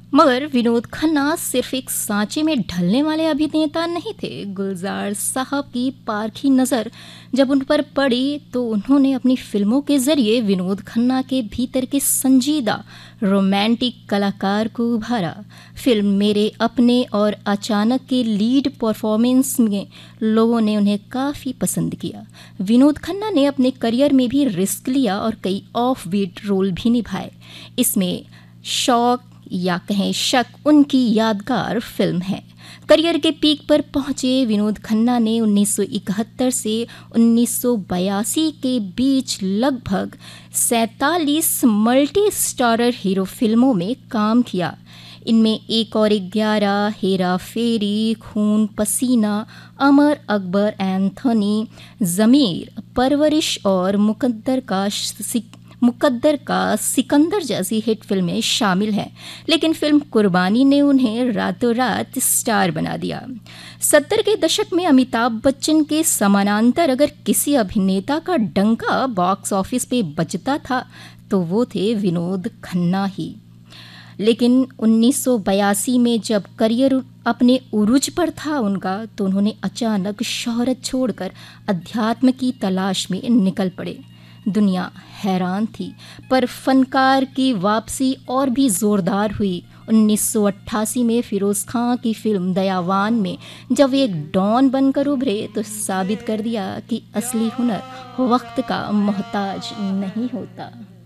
मगर विनोद खन्ना सिर्फ एक सांचे में ढलने वाले अभिनेता नहीं थे। गुलजार साहब की पारखी नज़र जब उन पर पड़ी तो उन्होंने अपनी फिल्मों के जरिए विनोद खन्ना के भीतर के संजीदा रोमांटिक कलाकार को उभारा। फिल्म मेरे अपने और अचानक के लीड परफॉर्मेंस में लोगों ने उन्हें काफ़ी पसंद किया। विनोद खन्ना ने अपने करियर में भी रिस्क लिया और कई ऑफ बीट रोल भी निभाए। इसमें शौक या कहें शक उनकी यादगार फिल्म है। करियर के पीक पर पहुंचे विनोद खन्ना ने 1971 से 1982 के बीच लगभग 47 मल्टी स्टारर हीरो फिल्मों में काम किया। इनमें एक और 11, हेरा फेरी, खून पसीना, अमर अकबर एंथोनी, ज़मीर, परवरिश और मुकद्दर का सिकंदर जैसी हिट फिल्में शामिल हैं। लेकिन फिल्म कुर्बानी ने उन्हें रातों रात स्टार बना दिया। 70 के दशक में अमिताभ बच्चन के समानांतर अगर किसी अभिनेता का डंका बॉक्स ऑफिस पे बजता था तो वो थे विनोद खन्ना ही। लेकिन 1982 में जब करियर अपने उरूज पर था उनका, तो उन्होंने अचानक शोहरत छोड़कर अध्यात्म की तलाश में निकल पड़े। दुनिया हैरान थी, पर फनकार की वापसी और भी ज़ोरदार हुई। 1988 में फिरोज़ खां की फिल्म दयावान में जब वे एक डॉन बनकर उभरे तो साबित कर दिया कि असली हुनर वक्त का मोहताज नहीं होता।